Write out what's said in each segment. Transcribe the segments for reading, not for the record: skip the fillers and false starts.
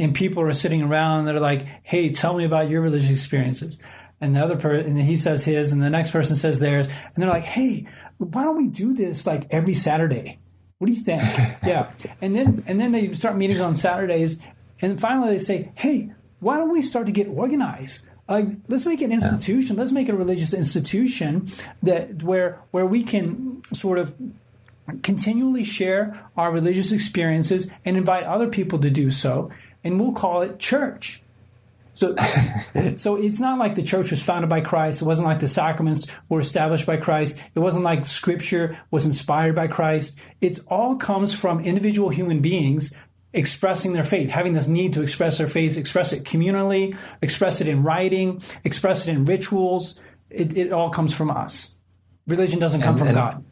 and people are sitting around and they're like, hey, tell me about your religious experiences. And the other person, and he says his, and the next person says theirs. And they're like, hey, why don't we do this like every Saturday? What do you think? Yeah. And then they start meetings on Saturdays. And finally they say, hey, why don't we start to get organized? Let's make an institution. Let's make a religious institution that where we can sort of continually share our religious experiences and invite other people to do so. And we'll call it church. So it's not like the church was founded by Christ. It wasn't like the sacraments were established by Christ. It wasn't like Scripture was inspired by Christ. It all comes from individual human beings expressing their faith, having this need to express their faith, express it communally, express it in writing, express it in rituals. It all comes from us. Religion doesn't come from God.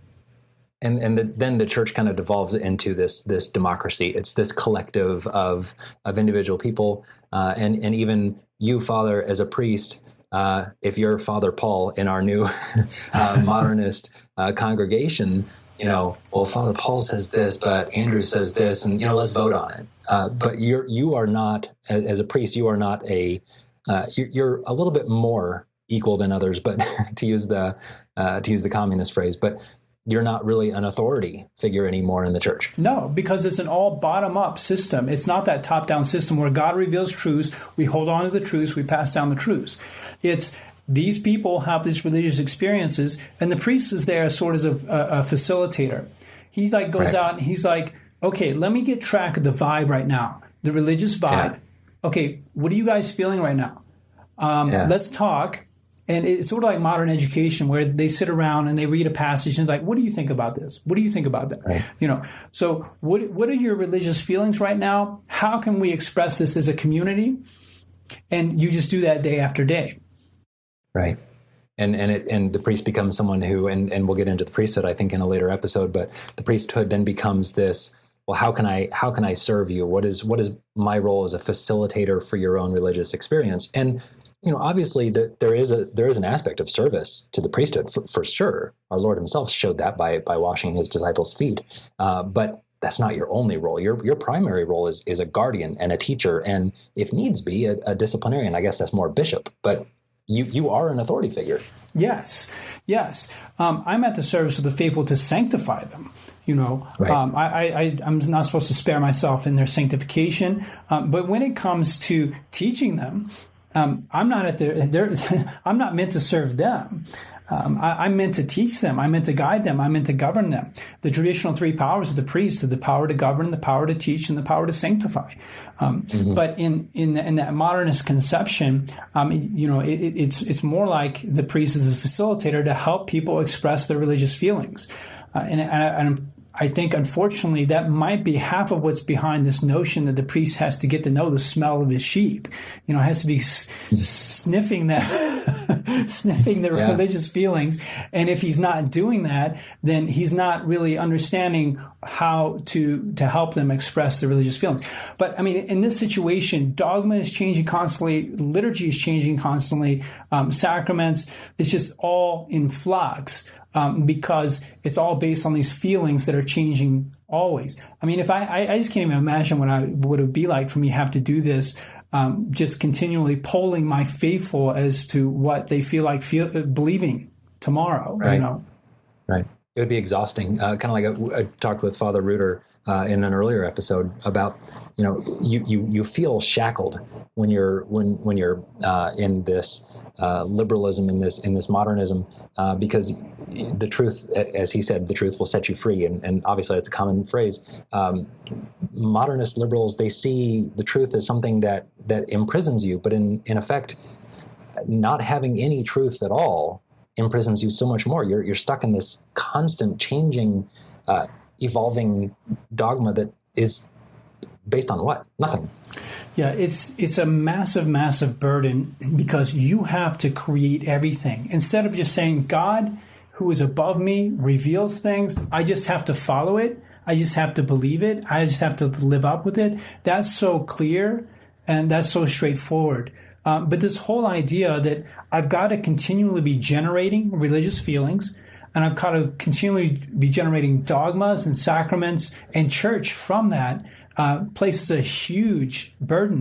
Then the church kind of devolves into this democracy. It's this collective of individual people, and even you, Father, as a priest, if you're Father Paul in our new modernist congregation, well, Father Paul says this, but Andrew says this, and let's vote on it. But you are not, as a priest, you are not you're a little bit more equal than others, but to use the communist phrase, but you're not really an authority figure anymore in the church. No, because it's an all bottom-up system. It's not that top-down system where God reveals truths, we hold on to the truths, we pass down the truths. It's these people have these religious experiences, and the priest is there sort of a facilitator. He goes out and he's like, okay, let me get track of the vibe right now, the religious vibe. Yeah. Okay, what are you guys feeling right now? Let's talk. And it's sort of like modern education where they sit around and they read a passage and like, what do you think about this? What do you think about that? Right. So what are your religious feelings right now? How can we express this as a community? And you just do that day after day. Right. And the priest becomes someone who, and we'll get into the priesthood, I think, in a later episode, but the priesthood then becomes this, well, how can I serve you? What is my role as a facilitator for your own religious experience? And obviously there is an aspect of service to the priesthood for sure. Our Lord himself showed that by washing his disciples' feet. But that's not your only role. Your primary role is a guardian and a teacher, and if needs be, a disciplinarian. I guess that's more bishop, but you are an authority figure. Yes. I'm at the service of the faithful to sanctify them. Right. I'm not supposed to spare myself in their sanctification. But when it comes to teaching them, I'm not I'm not meant to serve them. I'm meant to teach them. I'm meant to guide them. I'm meant to govern them. The traditional three powers of the priest are the power to govern, the power to teach, and the power to sanctify. But in that modernist conception, it's more like the priest is a facilitator to help people express their religious feelings. And I think, unfortunately, that might be half of what's behind this notion that the priest has to get to know the smell of his sheep. Has to be sniffing the religious feelings. And if he's not doing that, then he's not really understanding how to help them express their religious feelings. But, in this situation, dogma is changing constantly. Liturgy is changing constantly. Sacraments, it's just all in flux. Because it's all based on these feelings that are changing always. If I just can't even imagine what it would be like for me to have to do this, just continually polling my faithful as to what they feel like believing tomorrow. Right. Right. It would be exhausting. Kind of like I talked with Father Reuter in an earlier episode about, you feel shackled when you're in this liberalism, in this modernism, because the truth, as he said, the truth will set you free. And obviously it's a common phrase. Modernist liberals, they see the truth as something that imprisons you, but in effect, not having any truth at all imprisons you so much more. You're stuck in this constant changing, evolving dogma that is based on what? Nothing. Yeah, it's a massive, massive burden because you have to create everything. Instead of just saying, God, who is above me, reveals things, I just have to follow it. I just have to believe it. I just have to live up with it. That's so clear and that's so straightforward. But this whole idea that I've got to continually be generating religious feelings, and I've got to continually be generating dogmas and sacraments and church from that, places a huge burden